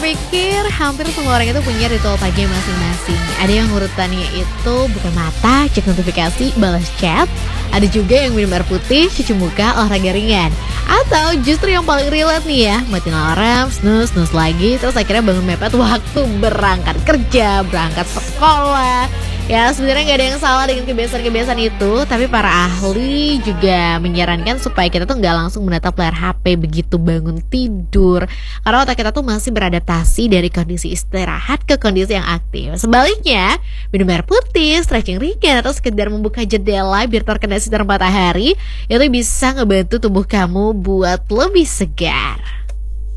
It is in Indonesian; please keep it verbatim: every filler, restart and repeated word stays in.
pikir hampir semua orang itu punya ritual pagi masing-masing. Ada yang urutannya itu buka mata, cek notifikasi, balas chat. Ada juga yang minum air putih, cuci muka, olahraga ringan. Atau justru yang paling relate nih ya, matiin alarm, snooze, snooze lagi. Terus akhirnya bangun mepet waktu berangkat kerja, berangkat sekolah. Ya sebenarnya nggak ada yang salah dengan kebiasaan-kebiasaan itu, tapi para ahli juga menyarankan supaya kita tuh nggak langsung menatap layar H P begitu bangun tidur, karena otak kita tuh masih beradaptasi dari kondisi istirahat ke kondisi yang aktif. Sebaliknya, minum air putih, stretching ringan, atau sekedar membuka jendela biar terkena sinar matahari, itu bisa ngebantu tubuh kamu buat lebih segar.